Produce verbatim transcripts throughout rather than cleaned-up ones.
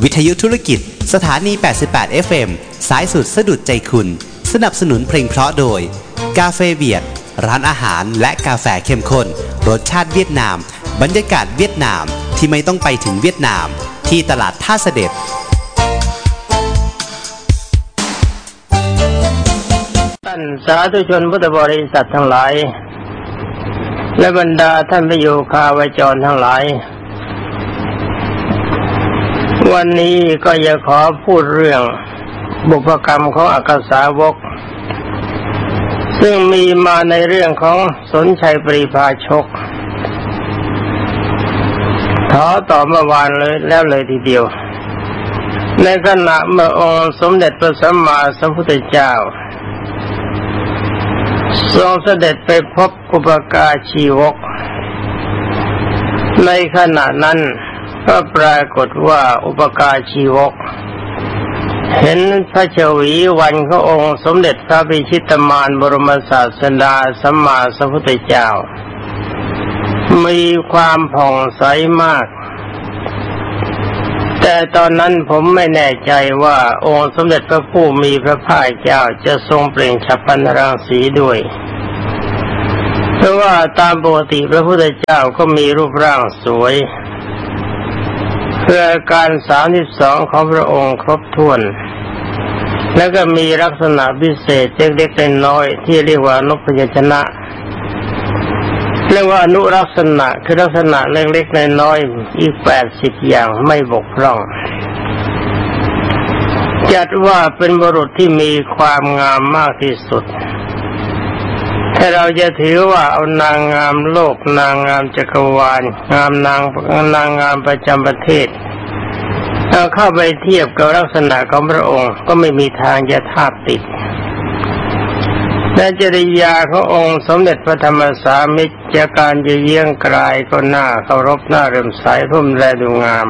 วิทยุธุรกิจสถานีแปดสิบแปด เอฟ เอ็ม สายสุดสะดุดใจคุณสนับสนุนเพลงเพราะโดยกาเฟเบียดร้านอาหารและกาแฟเข้มข้นรสชาติเวียดนามบรรยากาศเวียดนามที่ไม่ต้องไปถึงเวียดนามที่ตลาดท่าเสด็จท่านสาธุชนพุทธบริษัททั้งหลายและบรรดาท่านประโยคาวจรทั้งหลายวันนี้ก็จะขอพูดเรื่องบุพกรรมของอักขสาวกซึ่งมีมาในเรื่องของสนชัยปริภาชกขอต่อเมื่อวานเลยแล้วเลยทีเดียวในขณะเมื่อองค์สมเด็จพระสัมมาสัมพุทธเจ้าทรงเสด็จไปพบอุปการชีวกในขณะนั้นก็ปรากฏว่าอุปการชีวกเห็นพระชวีวันขององค์สมเด็จพระพิชิตมารบรมศาสดาสัมมาสัมพุทธเจ้ามีความผ่องใสมากแต่ตอนนั้นผมไม่แน่ใจว่าองค์สมเด็จพระผู้มีพระภาคเจ้าจะทรงเปล่งฉัพพนรังสีด้วยเพราะว่าตามปกติพระพุทธเจ้าก็มีรูปร่างสวยเพื่อการสามสิบสองของพระองค์ครบถ้วนแล้วก็มีลักษณะพิเศษเล็กๆน้อยๆที่เรียกว่านุพยัญชนะเรียกว่าอนุลักษณะคือลักษณะเล็กๆน้อยๆอีกแปดสิบอย่างไม่บกพร่องจัดว่าเป็นบุรุษที่มีความงามมากที่สุดถ้าเราจะถือว่าเอานางงามโลกนางงามจักรวาลงามนางนางงามประจำประเทศเอาเข้าไปเทียบกับลักษณะของพระองค์ก็ไม่มีทางจะทาบติดและจริยาขององค์สมเด็จพระธรรมสามิตรจากการจะเยี่ยงกลายก็น่าเคารพน่าเริ่มใสพุ่มแลดูงาม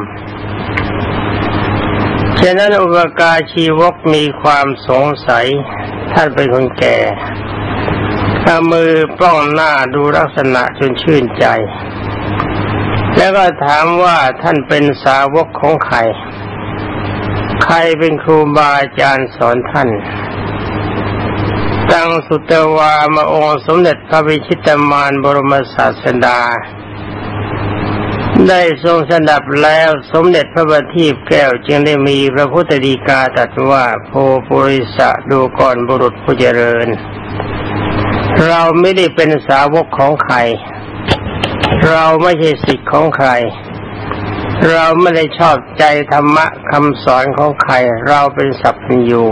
ฉะนั้นอุปการชีวกมีความสงสัยท่านเป็นคนแก่เอามือป้องหน้าดูลักษณะจนชื่นใจแล้วก็ถามว่าท่านเป็นสาวกของใครใครเป็นครูบาอาจารย์สอนท่านตั้งสุตวามาองค์สมเด็จพระพิชิตมารบรมศาสดาได้ทรงสดับแล้วสมเด็จพระบัณฑิตแก้วจึงได้มีพระพุทธฎีกาตรัสว่าโพปุริสะดูก่อนบุรุษผู้เจริญเราไม่ได้เป็นสาวกของใครเราไม่ใช่ศิษย์ของใครเราไม่ได้ชอบใจธรรมะคำสอนของใครเราเป็นสัพพัญญู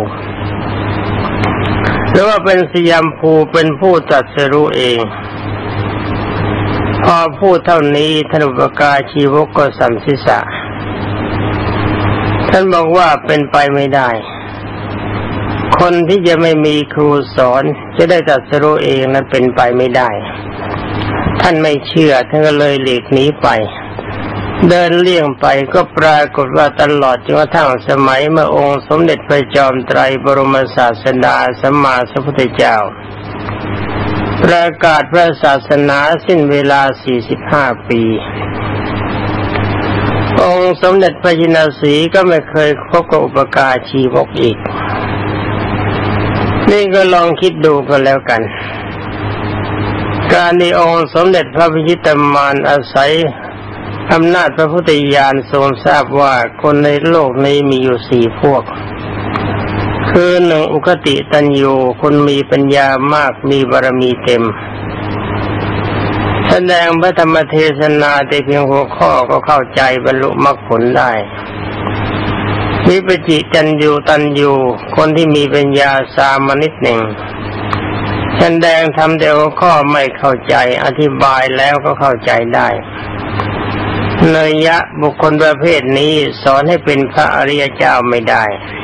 หรือว่าเป็นสยามภูเป็นผู้ตรัสรู้เองพอพูดเท่านี้ท่านอุปการชีวกก็สั่นศีรษะท่านบอกว่าเป็นไปไม่ได้คนที่จะไม่มีครูสอนจะได้ตรัสรู้เองนั้นเป็นไปไม่ได้ท่านไม่เชื่อท่านก็เลยหลีกหนีไปเดินเลี่ยงไปก็ปรากฏว่าตลอดจนกระทั่งสมัยเมื่อองค์สมเด็จพระจอมไตรบรมศาสดาสัมมาสัมพุทธเจ้าประกาศพระศาสนาสิ้นเวลาสี่สิบห้าปีองค์สมเด็จพระจินสีก็ไม่เคยพบกับอุปการชีวกอีกนี่ก็ลองคิดดูกันแล้วกันการที่องค์สมเด็จพระพิชิตมารอาศัยอำนาจพระพุทธญาณทรงทราบว่าคนในโลกนี้มีอยู่สี่พวกคือหนึ่งอุคติตัญญูคนมีปัญญามากมีบารมีเต็มแสดงพระธรรมเทศนาแต่เพียงหัวข้อก็เข้าใจบรรลุมรรคผลได้วิปจิตัญญูตัญญูคนที่มีปัญญาสามัญนิดหนึ่งแสดงทำแต่หัวข้อไม่เข้าใจอธิบายแล้วก็เข้าใจได้เนยยะบุคคลประเภทนี้สอนให้เป็นพระอริยเจ้าไม่ได้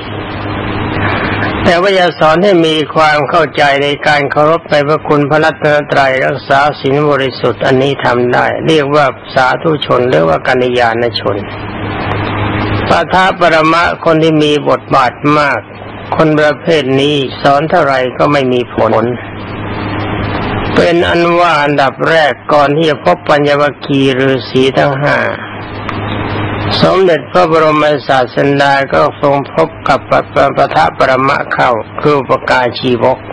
แต่ว่าจะสอนให้มีความเข้าใจในการเคารพในพระคุณพระรัตนตรัยรักษาศีลบริสุทธิ์อันนี้ทำได้เรียกว่าสาธุชนหรือว่ากัลยาณชนปาฐปรมะคนที่มีบทบาทมากคนประเภทนี้สอนเท่าไรก็ไม่มีผลเป็นอันว่าอันดับแรกก่อนที่จะพบปัญญวัคคีย์ฤาษีทั้งห้าสมเด็จพระบรมศาสดาก็ทรงพบกับปะทะปรมะเข้าคืออุปการชีวก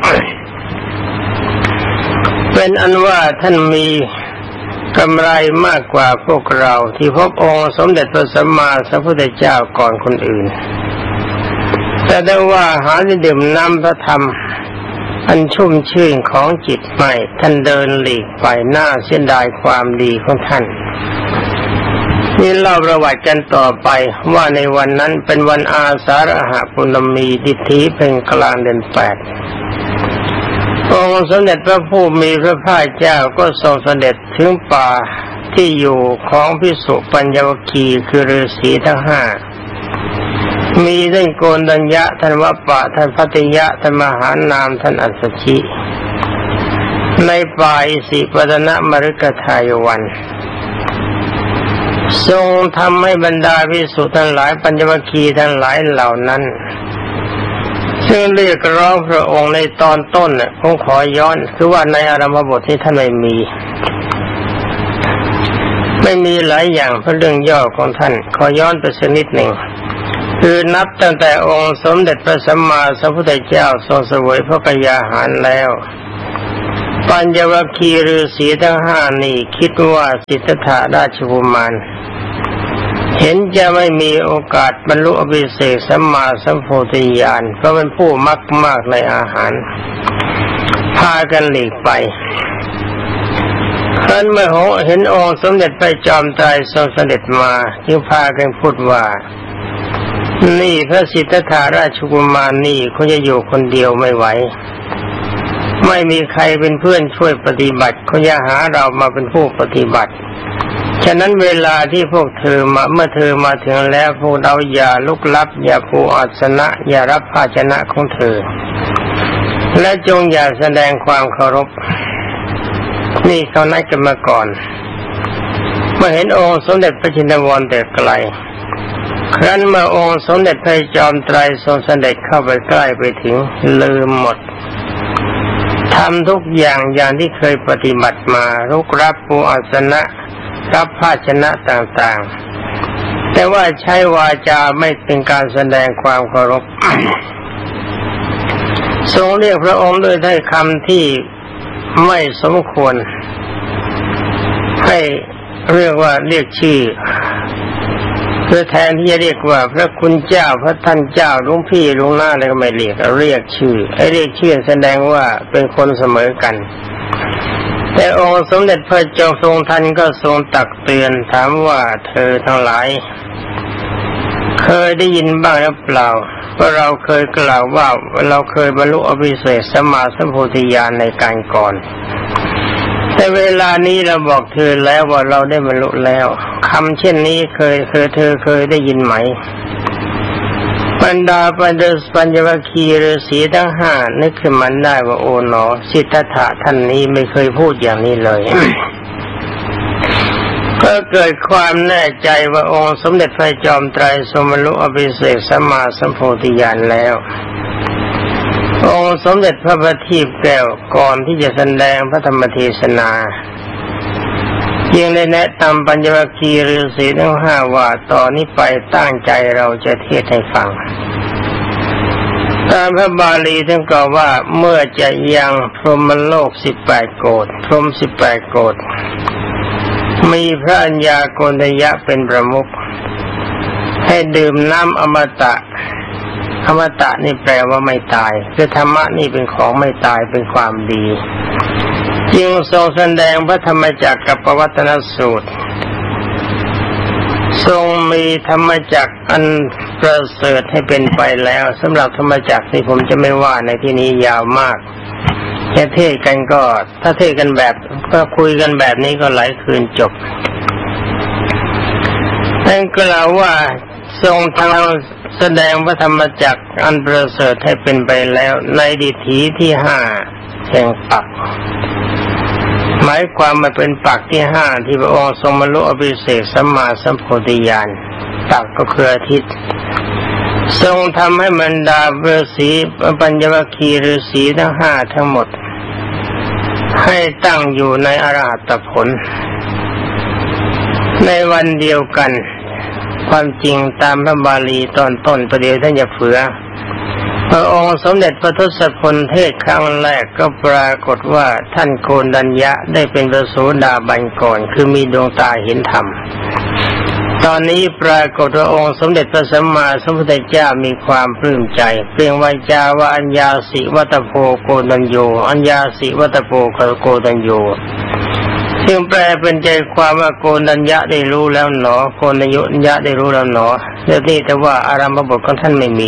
เป็นอันว่าท่านมีกำไรมากกว่าพวกเราที่พบองค์สมเด็จพระสัมมาสัมพุทธเจ้าก่อนคนอื่นแต่ได้ว่าหาได้ดื่มน้ำพระธรรมอันชุ่มชื่นของจิตไม่ท่านเดินหลีกไปหน้าเสียดายความดีของท่านนี่เล่าประวัติกันต่อไปว่าในวันนั้นเป็นวันอาสาฬหปุณมีดิถีเป็นกลางเดือนแปดองค์สมเด็จพระผู้มีพระภาคเจ้าก็ทรงเสด็จถึงป่าที่อยู่ของภิกษุปัญญวคีคือฤาษีทั้งห้ามีท่านโกณฑัญญะท่านวัปปะท่านพัตยะท่านมหานามท่านอัสสชิในป่าอิสิปตนมฤคทายวันทรงทำให้บรรดาภิกษุทั้งหลายปัญจวัคคีย์ทั้งหลายเหล่านั้นซึ่งเรียกร้องพระองค์ในตอนต้นน่ะผมขอย้อนคือว่าในอารัมภบทที่ท่านไม่มีไม่มีหลายอย่างเพราะเรื่องย่อของท่านขอย้อนไปสักนิดหนึ่งคือนับตั้งแต่องค์สมเด็จพระสัมมาสัมพุทธเจ้าทรงเสวยพระกยาหารแล้วปัญจวัคคีย์ฤาษีทั้งห้านี่คิดว่าสิทธัตถะราชกุมารเห็นจะไม่มีโอกาสบรรลุอภิเศษสัมมาสัมโพธิญาณเพราะเป็นผู้มักมากในอาหารพากันหลีกไปครั้นเมื่อเห็นองค์สมเด็จพระจอมไตรทรงเสด็จมาจึงพากันพูดว่านี่พระสิทธัตถะราชกุมารนี่คงจะอยู่คนเดียวไม่ไหวไม่มีใครเป็นเพื่อนช่วยปฏิบัติเขาจะหาเรามาเป็นผู้ปฏิบัติฉะนั้นเวลาที่พวกเธอมาเมื่อเธอมาถึงแล้วพวกเราอย่าลุกลับอย่าปูอาสนะอย่ารับภาชนะของเธอและจงอย่าแสดงความเคารพนี่เขานัดกันมาก่อนเมื่อเห็นองค์สมเด็จพระชินวรแต่ไกลครั้นเมื่อองค์สมเด็จพระจอมไตรทรงเสด็จเข้าไปใกล้ไปถึงลืมหมดทำทุกอย่างอย่างที่เคยปฏิบัติมาลุกรับปูอาสนะรับภาชนะต่างๆแต่ว่าใช้วาจาไม่เป็นการแสดงความเคารพ ทรงเรียกพระองค์ด้วยถ้อยคำที่ไม่สมควรให้เรียกว่าเรียกชื่อเพื่อแทนที่จะเรียกว่าพระคุณเจ้าพระท่านเจ้าลุงพี่ลุงน้าอะไรก็ไม่เรียกเรียกชื่อไอ้เรียกชื่อแสดงว่าเป็นคนเสมอกันแต่องค์สมเด็จพระเจ้าทรงทันก็ทรงตักเตือนถามว่าเธอทั้งหลายเคยได้ยินบ้างหรือเปล่าว่าเราเคยกล่าวว่าเราเคยบรรลุอภิเศษสัมมาสัมโพธิญาณในการก่อนแต่เวลานี้เราบอกเธอแล้วว่าเราได้บรรลุแล้วคำเช่นนี้เคยเคยเธอเคยได้ยินไหมบรรดาปัญจวัคคีย์ฤาษีทั้งห้านึกขึ้นมาได้ว่าโอ๋หนอสิทธัตถะท่านนี้ไม่เคยพูดอย่างนี้เลย ก็เกิดความแน่ใจว่าองค์สมเด็จพระจอมไตรทรงบรรลุอภิเศษสัมมาสัมโพธิญาณแล้วองค์สมเด็จพระบัณฑิตแก้วก่อนที่จะแสดงพระธรรมเทศนายังได้แนะนำปัญจวัคคีย์ฤาษีทั้งห้าว่าตอนนี้ไปตั้งใจเราจะเทศน์ให้ฟังตามพระบาลีท่านกล่าวว่าเมื่อจะยังพรหมโลกสิบแปดโกฏพรหมสิบแปดโกฏมีพระัญญาโกณฑัญญะเป็นประมุขให้ดื่มน้ำอมตะอมตะนี่แปลว่าไม่ตายคือธรรมะนี่เป็นของไม่ตายเป็นความดีจึงทรงแสดงพระธรรมจักรกับปวัตตนสูตรทรงมีธรรมจักรอันประเสริฐให้เป็นไปแล้วสำหรับธรรมจักรที่ผมจะไม่ว่าในที่นี้ยาวมากแค่เทศกันก็ถ้าเทศกันแบบก็คุยกันแบบนี้ก็หลายคืนจบท่านกล่าวว่าทรงทางแสดงพระธรรมจักรอันประเสริฐให้เป็นไปแล้วในดิถีที่ห้าแห่งปักหมายความมาเป็นปักที่ห้าที่พระองค์ทรงบรรลุอภิเศษสัมมาสัมโพธิญาณปักก็คืออาทิตย์ทรงทำให้บรรดาฤาษีปัญจวัคคีย์ฤาษีทั้งห้าทั้งหมดให้ตั้งอยู่ในอรหัตผลในวันเดียวกันความจริงตามพระบาลีตอนต้นประเดี๋ยวท่านจะเฟือพระองค์สมเด็จพระทศพลเทศครั้งแรกก็ปรากฏว่าท่านโกณฑัญญะได้เป็นพระโสดาบันก่อนคือมีดวงตาเห็นธรรมตอนนี้ปรากฏว่าองค์สมเด็จพระสัมมาสัมพุทธเจ้ามีความปลื้มใจเปล่งวาจาว่าอัญญาสิวัตโพโกณัญโยอัญญาสิวัตโพโกณัญโยซึ่งแปลเป็นใจความว่าโกณัญญะได้รู้แล้วหนอโกณัญญะได้รู้แล้วหนอเรื่องนี้แต่ว่าอารัมภบทของท่านไม่มี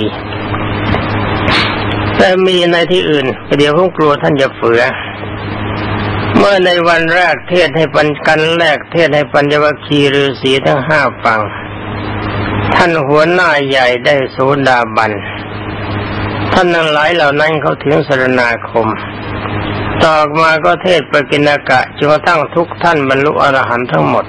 แต่มีในที่อื่นเดี๋ยวผมกลัวท่านจะเฟือเมื่อในวันแรกเทศให้ปัญกันแรกเทศให้ปัญญวคีฤาษีทั้งห้าฟังท่านหัวหน้าใหญ่ได้โสดาบันท่านทั้งหลายเหล่านั้นเขาถึงสรณาคมต่อมาก็เทศปกิณกะจนกระทั่งทุกท่านบรรลุอรหันต์ทั้งหมด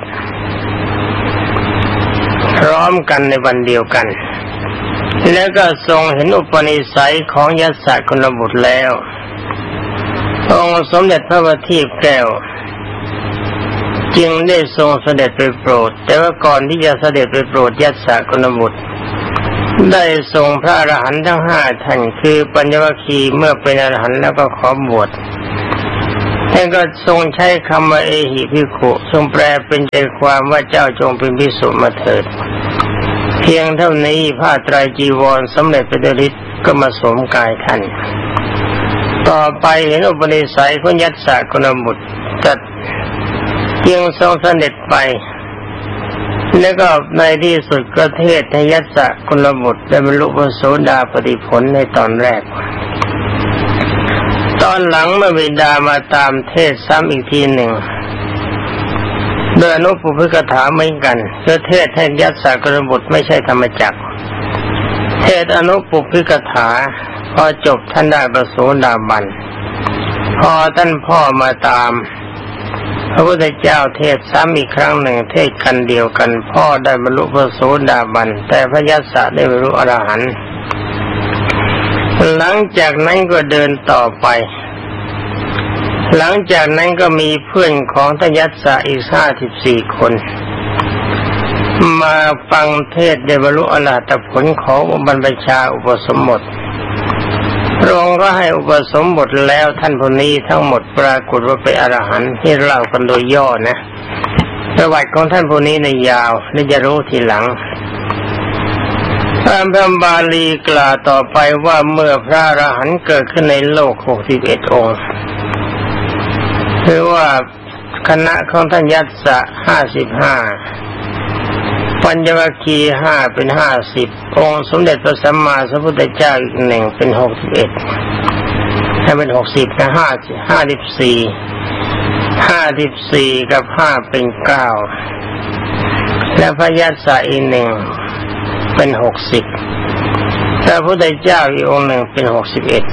พร้อมกันในวันเดียวกันแล้วก็ทรงเห็นอุปนิสัยของยัสสะกุลบุตรแล้วองค์สมเด็จพระบัณฑิตแก้วจึงได้ทรงเสด็จไปโปรดแต่ว่าก่อนที่จะเสด็จไปโปรดยัสสะกุลบุตรได้ทรงพระอรหันต์ทั้งห้าท่านคือปัญญวคีเมื่อเป็นอรหันต์แล้วก็ขอบวชท่านก็ทรงใช้คำว่าเอหิภิกขุทรงแปลเป็นใจความว่าเจ้าจงเป็นภิกษุมาเถิดเพียงเท่านี้ผ้าไตรจีวรสำเร็จเป็นฤทธิ์ก็มาสวมกายท่านต่อไปเห็นอุปนิสัยของยัสสะกุลบุตรจัดจึงทรงเสด็จไปแล้วก็ในที่สุดก็เทศให้ยัสสะกุลบุตรได้บรรลุพระโสดาปัตติผลในตอนแรกตอนหลังเมื่อบิดามาตามเทศซ้ำอีกทีหนึ่งโดยอนุปุพพกถาเหมือนกันเพื่อเทศให้ยัสสะกุลบุตรไม่ใช่ธรรมจักรเทศอนุปุพพกถาพอจบท่านได้พระโสดาบันพอท่านพ่อมาตามพระพุทธเจ้าเทศซ้ำอีกครั้งหนึ่งเทศกันเดียวกันพ่อได้บรรลุพระโสดาบันแต่พระยัสสะได้บรรลุอรหันต์หลังจากนั้นก็เดินต่อไปหลังจากนั้นก็มีเพื่อนของท่านยัสสะอีกห้าสิบสี่คนมาฟังเทศได้บรรลุอรหัตผลของบรรพชาอุปสมบทพระองค์ก็ให้อุปสมบทแล้วท่านผู้นี้ทั้งหมดปรากฏว่าเป็นอรหันต์ที่เล่ากันโดยย่อนะประวัติของท่านผู้นี้ในยาวและจะรู้ทีหลังตามพระบาลีกล่าวต่อไปว่าเมื่อพระอรหันต์เกิดขึ้นในโลกหกสิบเอ็ดองค์คือว่าคณะของท่านยัสสะห้าสิบห้าปัญญวคีห้าเป็นห้าสิบองค์สมเด็จพระสัมมาสัมพุทธเจ้าอีกหนึ่งเป็นหกสิบเอ็ดถ้าเป็นหกสิบกับห้าห้าสิบสี่ห้าสิบสี่กับห้าเป็นเก้าและพระยัสสะอีกหนึ่งเป็นหกสิบพระพุทธเจ้าอีกองค์หนึ่งเป็นหกสิบเอ็ด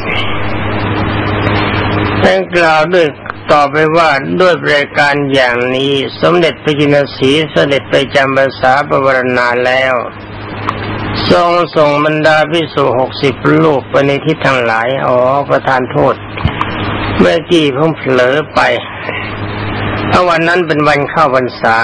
ท่านกล่าวด้วยต่อไปว่าด้วยรายการอย่างนี้สมเด็จพระจินสีเสด็จไปจำพรรษาปวารณาแล้วทรงส่งบรรดาภิกษุหกสิบรูปไปในทิศทั้งหลายอ๋อประทานโทษเมื่อกี้ผมเผลอไปเพราะวันนั้นเป็นวันเข้าพรรษา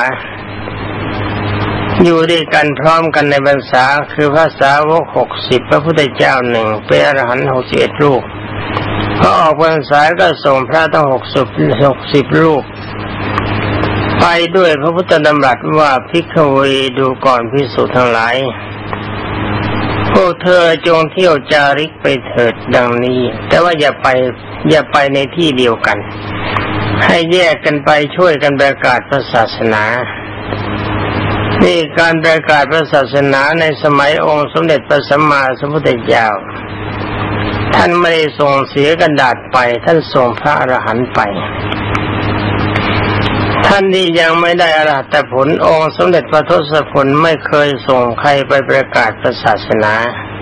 อยู่ด้วยกันพร้อมกันในพรรษาคือพระสาวกหกสิบพระพุทธเจ้าหนึ่งเป็นอรหันต์หกสิบเอ็ดรูปพอออกพรรษาก็ส่งพระทั้งหกสิบหกสิบรูปไปด้วยพระพุทธดำรัสว่าภิกขเวดูก่อนภิกษุทั้งหลายพวกเธอจงเที่ยวจาริกไปเถิดดังนี้แต่ว่าอย่าไปอย่าไปในที่เดียวกันให้แยกกันไปช่วยกันประกาศพระศาสนานี่การประกาศพระศาสนาในสมัยองค์สมเด็จพระสัมมาสัมพุทธเจ้าท่านไม่ได้ส่งเสียกระดาษไปท่านส่งพระอรหันต์ไปท่านที่ยังไม่ได้อรหัตผลองค์สมเด็จพระทศพลไม่เคยส่งใครไปประกาศศาสนา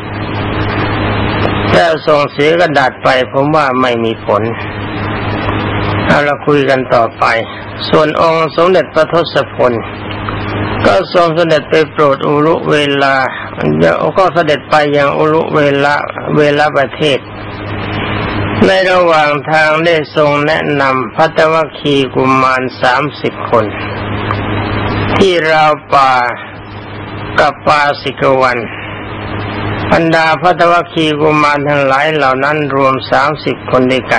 แต่ส่งเสียกระดาษไปผมว่าไม่มีผลเอาละคุยกันต่อไปส่วนองค์สมเด็จพระทศพลก็ทรงเสด็จไปโปรดอุรุเวลาก็เสด็จไปยังอุรุเวลาเวลาประเทศในระหว่างทางได้ทรงแนะนำภัตตวัคคีย์กุมารสามสิบคนที่ราวป่ากับปาสิกวันบรรดาพระตวคีกุมารทั้งหลายเหล่านั้นรวมสามสิบคนด้วยกัน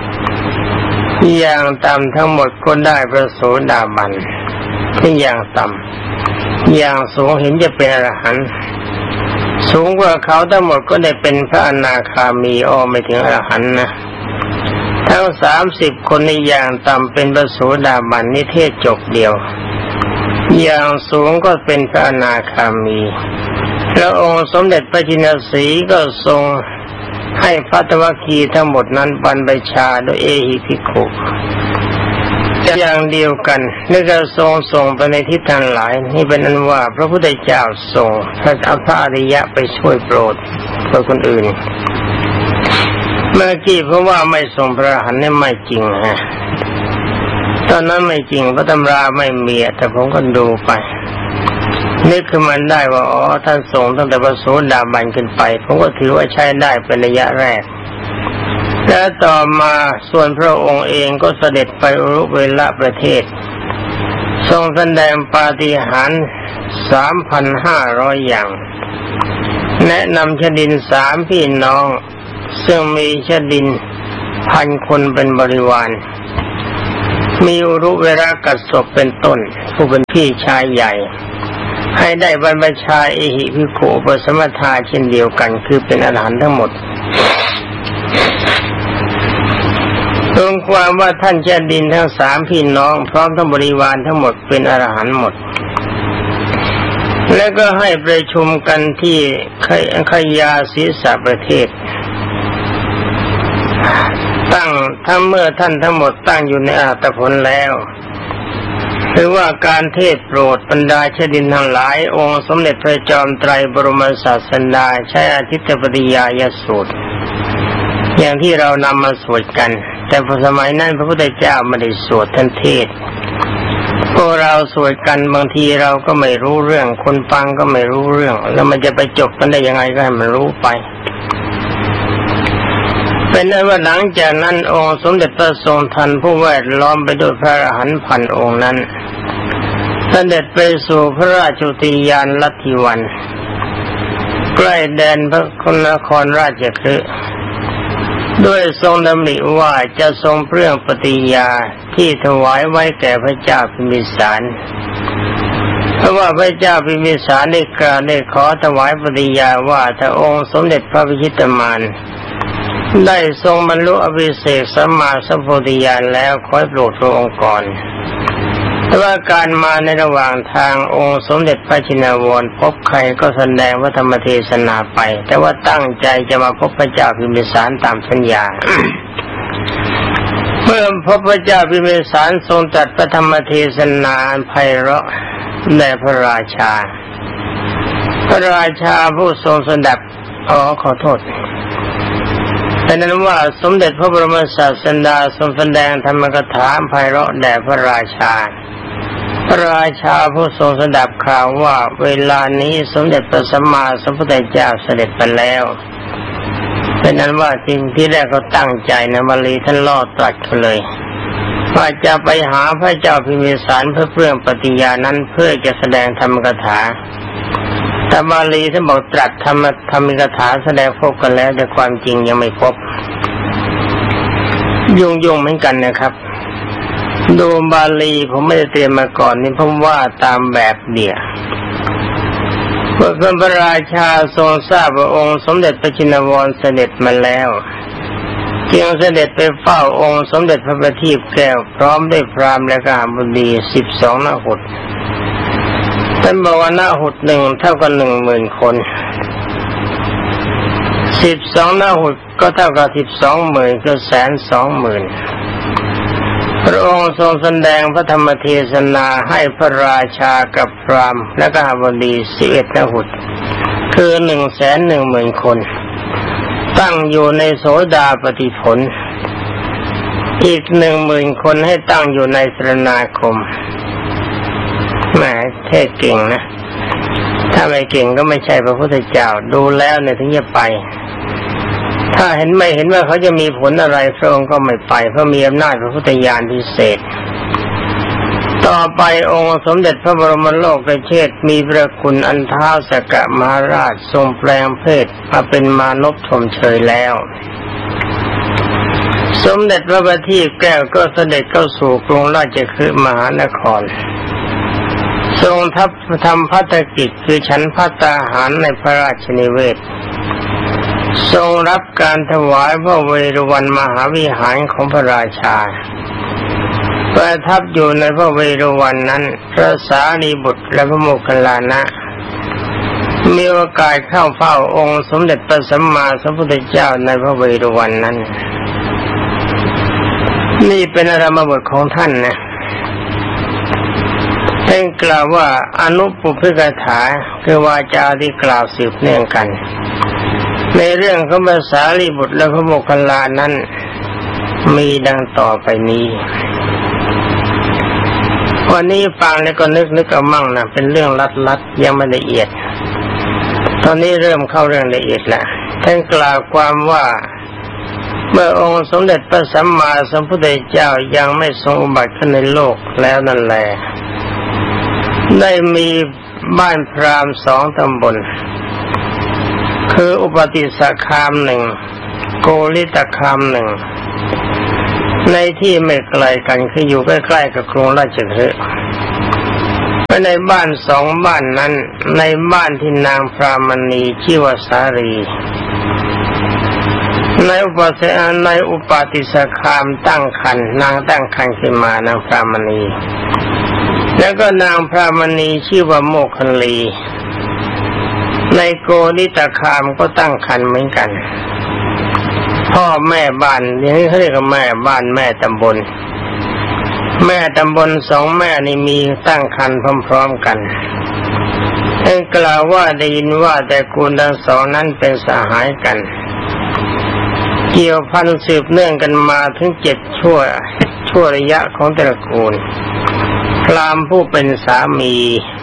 อย่างต่ำทั้งหมดก็ได้พระโสดาบันที่อย่างต่ำอย่างสูงเห็นจะเป็นอรหันต์สูงกว่าเขาทั้งหมดก็ได้เป็นพระอนาคามีอ้อไม่ถึงอรหันต์นะทั้งสามสิบคนในอย่างต่ำเป็นพระโสดาบันนิเทศจบเดียวอย่างสูงก็เป็นพระอนาคามีพระองค์สมเด็จพระจินสีก็ทรงให้พระตวคีทั้งหมดนั้นบรรพชาโดยเอหิภิกขุอย่างเดียวกันนี่ก็ทรงส่งไปในทิศทางหลายนี่เป็นอันว่าพระพุทธเจ้าทรงพระอัฏฐอริยะไปช่วยโปรดเพื่อคนอื่นเมื่อกี้เพราะว่าไม่ทรงพระอรหันต์นี่ไม่จริงฮะตอนนั้นไม่จริงพระตำราไม่มีแต่ผมก็ดูไปนึกขึ้นมาได้ว่าอ๋อท่านทรงตั้งแต่พระโสดาบันขึ้นไปผมก็ถือว่าใช้ได้เป็นระยะแรกและต่อมาส่วนพระองค์เองก็เสด็จไปอุรุเวลประเทศทรงแสดงปาฏิหาริย์ สามพันห้าร้อย อย่างแนะนำชดินสามพี่น้องซึ่งมีชดินพันคนเป็นบริวารมีอุรุเวลกัสสปเป็นต้นผู้เป็นพี่ชายใหญ่ให้ได้บรรพชาเอหิภิกขุอุปสมทาเช่นเดียวกันคือเป็นอรหันต์ทั้งหมดรวมความว่าท่านชดินทั้งสามพี่น้องพร้อมทั้งบริวารทั้งหมดเป็นอรหันต์หมดแล้วก็ให้ประชุมกันที่ขยาศีสประเทศตั้งถ้าเมื่อท่านทั้งหมดตั้งอยู่ในอาตผลแล้วหรือว่าการเทศโปรดบรรดาชดินทั้งหลายองค์สมเด็จพระจอมไตรบรมศาสดาใช้อาทิตตปฏิญาณสูตรอย่างที่เรานำมาสวดกันแต่พอสมัยนั้นพระพุทธเจ้าไม่ได้สวดท่านเทศพวกเราสวดกันบางทีเราก็ไม่รู้เรื่องคนฟังก็ไม่รู้เรื่องแล้วมันจะไปจบกันได้ยังไงก็ให้มันรู้ไปเป็นนั้นว่าหลังจากนั้นองค์สมเด็จพระทรงทันผู้แวดล้อมไปด้วยพระอรหันต์พันองค์นั้นเสด็จไปสู่พระราชอุทยานลัทธิวันใกล้แดนพระนครราชคฤห์ด้วยทรงดำริว่าจะทรงเปลื้องปฏิญาที่ถวายไว้แก่พระเจ้าพิมพิสารเพราะว่าพระเจ้าพิมพิสารได้กล่าวได้ขอถวายปฏิญาว่าถ้าองค์สมเด็จพระพิชิตมารได้ทรงบรรลุอภิเษกสัมมาสัมโพธิญาณแล้วขอให้โปรดพระองค์ก่อนแต่ว่าการมาในระหว่างทางองค์สมเด็จพระชินวรพบใครก็แสดงพระธรรมเทศนาไปแต่ว่าตั้งใจจะมาพบพระเจ้าพิมพิสารตามสัญญา เมื่อพบพระเจ้าพิมพิสารทรงตรัสพระธรรมเทศนาอันไพเราะแด่พระราชาพระราชาผู้ทรงสดับอ๋อขอโทษแต่นั้นว่าสมเด็จพระบรมศาสดาทรงแสดงธรรมกถาไพเราะแด่พระราชาพระราชาผู้ทรงสดับข่าวว่าเวลานี้สมเด็จพระสัมมาสัมพุทธเจ้าเสด็จไปแล้วเป็นนั้นว่าจริงที่แรกเขาตั้งใจนะบาลีท่านล่อตรัสเขาเลยว่าจะไปหาพระเจ้าพิมพิสารเพื่อเปลื้องปฏิญาณนั้นเพื่อจะแสดงธรรมกถาแต่บาลีท่านบอกตรัสธรรมธรรมิกถาแสดงพบกันแล้วแต่ความจริงยังไม่พบยุ่งยุ่งเหมือนกันนะครับดูบาลีผมไม่ได้เตรียมมาก่อนนี่ผมว่าตามแบบเดียวเมื่อพระราชาทรงทราบว่าองค์สมเด็จพระชินวรเสด็จมาแล้วจึงเสด็จไปเฝ้าองค์สมเด็จพระประทีปแก้วพร้อมด้วยพราหมณ์และกหบดีสิบสองนหุตท่านบอกว่าหน้าหุดหนึ่งเท่ากับหนึ่งหมื่นคนสิบสองหน้าหุดก็เท่ากับสิบสองหมื่นคือแสนสองหมื่นพระองค์ทรงแสดงพระธรรมเทศนาให้พระราชากับพราหมณ์และกหบดีสิบเอ็ดหน้าหุดคือหนึ่งแสนหนึ่งหมื่นคนตั้งอยู่ในโสดาปัตติผลอีกหนึ่งหมื่นคนให้ตั้งอยู่ในสรณาคมแหมเทศเก่งนะถ้าไม่เก่งก็ไม่ใช่พระพุทธเจ้าดูแล้วเนี่ยถึงจะไปถ้าเห็นไม่เห็นว่าเขาจะมีผลอะไรพระองค์ก็ไม่ไปเพราะมีอำนาจพระพุทธญาณพิเศษต่อไปองค์สมเด็จพระบรมโลกเชษฐ์มีพระคุณอันท้าวสักกะมหาราชทรงแปลงเพศมาเป็นมานพชมเชยแล้วสมเด็จพระบัณฑิตแก้วก็เสด็จเข้าสู่กรุงราชคฤห์มหานครทรงทัพทำภัตกิจคือฉันภัตตาหารในพระราชนิเวศทรงรับการถวายพระเวรุวันมหาวิหารของพระราชาประทับอยู่ในพระเวรุวันนั้นพระสารีบุตรและพระโมคคัลลานะมีโอกาสเข้าเฝ้าองค์สมเด็จพระสัมมาสัมพุทธเจ้าในพระเวรุวันนั้นนี่เป็นอารมบทของท่านนะท่านกล่าวว่าอนุปุพพกถาคือวาจาที่กล่าวสืบเนื่องกันในเรื่องของพระสารีบุตรและพระโมคคัลลานั้นมีดังต่อไปนี้วันนี้ฟังแล้วก็นึกนึกเอามั่งนะเป็นเรื่องลัดๆยังไม่ละเอียดตอนนี้เริ่มเข้าเรื่องละเอียดแล้วท่านกล่าวความว่าเมื่อองค์สมเด็จพระสัมมาสัมพุทธเจ้ายังไม่ทรงอุบัติขึ้นในโลกแล้วนั่นแหละได้มีบ้านพราหมณ์สองตำบลคืออุปติสคามหนึ่งโกริตคามหนึ่งในที่ไม่ไกลกันคืออยู่ใกล้ๆกับกรุงราชคฤห์ในบ้านสองบ้านนั้นในบ้านที่นางพรามณีชื่อว่าสารีในอุปติในอุปติสคามตั้งครรภ์นางตั้งครรภ์ขึ้นมานางพรามณีแล้วก็นางพรามณีชื่อว่าโมคคัลลีในโกริตคามก็ตั้งครรภ์เหมือนกันพ่อแม่บ้านอย่างนี้เขาเรียกว่าแม่บ้านแม่ตำบลแม่ตำบลสองแม่นี่มีตั้งครรภ์พร้อมๆกันท่านกล่าวว่าได้ยินว่าแต่กูลทั้งสองนั้นเป็นสหายกันเกี่ยวพันสืบเนื่องกันมาถึงเจ็ดชั่วชั่วระยะของตระกูลพราหมณ์ผู้เป็นสามี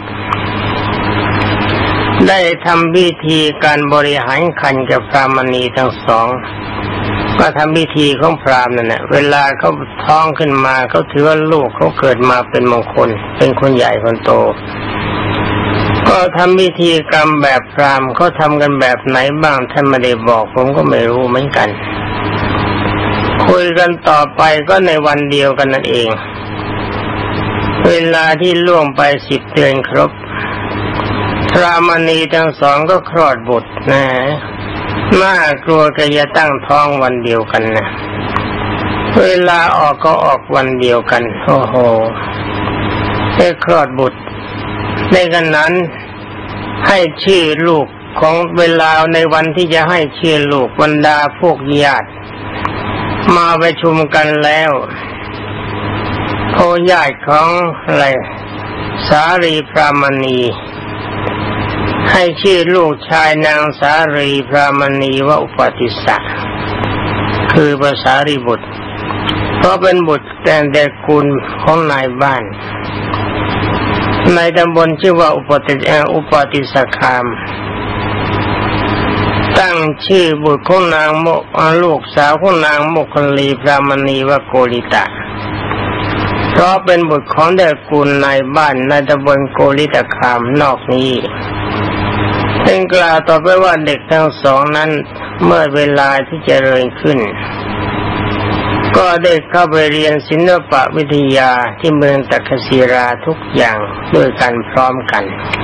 ได้ทำพิธีการบริหารคันกับพรามณีทั้งสองก็ทำพิธีของพราหมณ์นั่นแหละเวลาเขาท้องขึ้นมาเขาถือว่าลูกเขาเกิดมาเป็นมงคลเป็นคนใหญ่คนโตก็ทำพิธีกรรมแบบพราหมณ์เขาทำกันแบบไหนบ้างท่านไม่ได้บอกผมก็ไม่รู้เหมือนกันคุยกันต่อไปก็ในวันเดียวกันนั่นเองเวลาที่ล่วงไปสิบเดือนครบพรามณีทั้งสองก็คลอดบุตรนะน่ากลัวก็จะตั้งท้องวันเดียวกันนะเวลาออกก็ออกวันเดียวกันโอ้โหได้คลอดบุตรในกันนั้นให้ชื่อลูกของเวลาในวันที่จะให้ชื่อลูกบรรดาพวกญาติมาประชุมกันแล้วโอญาติของอะไรสารีพรามณีให้ชื่อลูกชายนางสารีพรามณีว่าอุปติสสะคือพระสารีบุตรเพราะเป็นบุตรแต่ตระกูลของนายบ้านในตำบลชื่อว่าอุปติอุปติสคามตั้งชื่อบุตรของนางโมลูกสาวของนางโมคคัลลีพรามณีว่าโกริตะเพราะเป็นบุตรของตระกูลนายบ้านในตำบลโกริตคามนอกนี้ท่านกล่าวต่อไปว่าเด็กทั้งสองนั้นเมื่อเวลาที่เจริญขึ้นก็ได้เข้าไปเรียนศิลปวิทยาที่เมืองตักกศิราทุกอย่างด้วยกันพร้อมกัน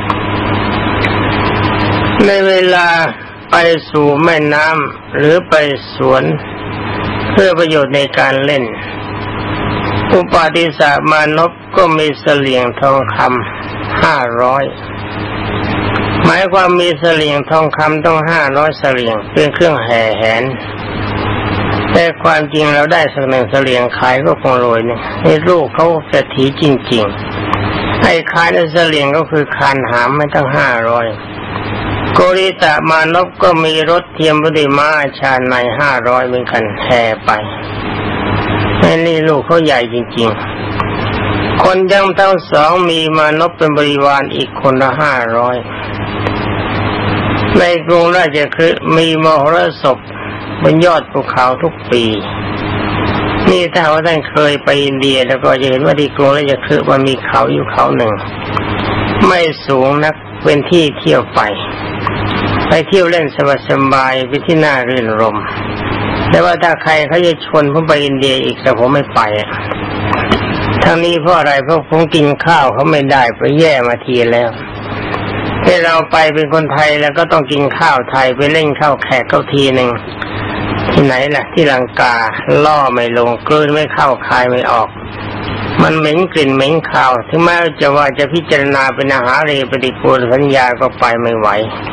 ในเวลาไปสู่แม่น้ำหรือไปสวนเพื่อประโยชน์ในการเล่นอุปติสสะมานพก็มีเสลี่ยงทองคำห้าร้อยหมายความมีเสลี่ยงทองคำต้องห้าร้อยเสลี่ยงเป็นเครื่องแห่แหนแต่ความจริงเราได้สักหนึ่งเสลี่ยงขายก็คงรวยเนี่ยในลูกเขาเศรษฐีจริงๆไอ้ขายในเสลี่ยงก็คือคานหามไม่ตั้งห้าร้อยโกริตะมานพก็มีรถเทียมบุติมาชาในห้าร้อยเหมือนกันแห่ไปไอ้นี่ลูกเขาใหญ่จริงๆคนยังทั้งสองมีมานพเป็นบริวารอีกคนละห้าร้อยในกรุงราชคฤห์มีมหรสพบนยอดภูเขาทุกปีนี่ถ้าว่าท่านเคยไปอินเดียแล้วก็จะเห็นว่าที่กรุงราชคฤห์มันมีเขาอยู่เขาหนึ่งไม่สูงนักเป็นที่เที่ยวไปไปเที่ยวเล่นสบายๆไปที่น่ารื่นรมแต่ว่าถ้าใครเขาจะชวนผมไปอินเดียอีกแต่ผมไม่ไปทั้งนี้เพราะอะไรเพราะผมกินข้าวเขาไม่ได้ไปแย่มาทีแล้วที่เราไปเป็นคนไทยแล้วก็ต้องกินข้าวไทยไปเล่นข้าวแขกเขาทีหนึ่งที่ไหนล่ะที่ลังกาล่อไม่ลงกลืนไม่เข้าคายไม่ออกมันเหม็นกลิ่นเหม็นคาวถึงแม้จะว่าจะพิจารณาเป็นอาหารเรปฏิกูลสัญญาก็ไปไม่ไหว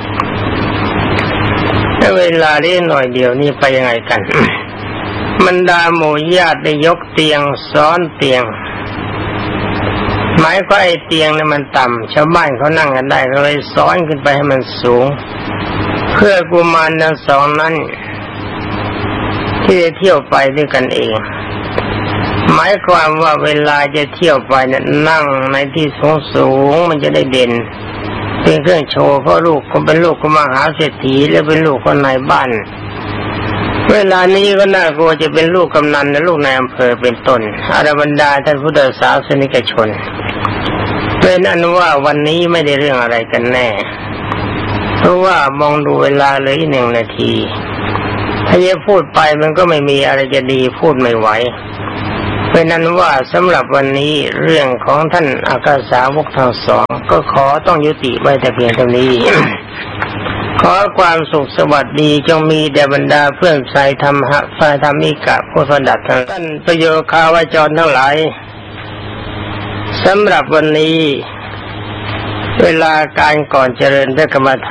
แต่เวลานี้หน่อยเดียวนี่ไปยังไงกัน บรรดาหมู่ญาติได้ยกเตียงซ้อนเตียงหมายก็ไอ้เตียงเนี่ยมันต่ำชาวบ้านเขานั่งกันได้ก็เลยซ้อนขึ้นไปให้มันสูงเพื่อกุมารทั้งสองนั้นที่จะเที่ยวไปด้วยกันเองหมายความว่าเวลาจะเที่ยวไปเนี่ยนั่งในที่สูงสูงมันจะได้เด่นเป็นเครื่องโชว์เพราะลูกเขาเป็นลูกของมหาเศรษฐีและเป็นลูกคนนายบ้านเวลานี้ก็น่ากลัวจะเป็นลูกกำนันและลูกนายอำเภอเป็นต้นอรบรรดาท่านพุทธศาสนิกชนเป็นอันว่าวันนี้ไม่ได้เรื่องอะไรกันแน่เพราะว่ามองดูเวลาเลยหนึ่งนาทีถ้าจะพูดไปมันก็ไม่มีอะไรจะดีพูดไม่ไหวเป็นนั้นว่าสำหรับวันนี้เรื่องของท่านอากาสาวกทั้งสองก็ขอต้องยุติไว้แต่เพียงเท่านี้ ขอความสุขสวัสดีจงมีแด่บรรดาเพื่อนสายธรรมะฝ่ายธรรมิกะผู้สดับท่านประโยคาวาจรทั้งหลายสำหรับวันนี้เวลาการก่อนเจริญพระกรรมฐาน